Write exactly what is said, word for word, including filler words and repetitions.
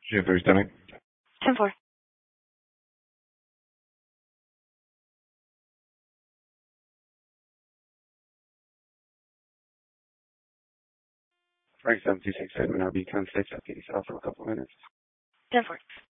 Shift for stomach. ten four. Frank seven two six seven, I'll be contact. I'll get you off for a couple minutes. ten four.